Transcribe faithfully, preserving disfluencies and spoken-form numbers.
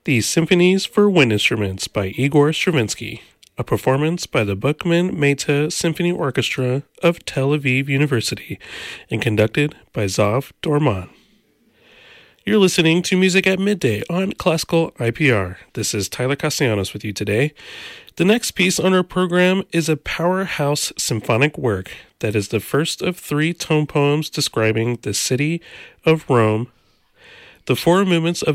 The Symphonies for Wind Instruments by Igor Stravinsky, a performance by the Buchman Mehta Symphony Orchestra of Tel Aviv University and conducted by Zav Dorman. You're listening to Music at Midday on Classical I P R. This is Tyler Castellanos with you today. The next piece on our program is a powerhouse symphonic work that is the first of three tone poems describing the city of Rome. The four movements of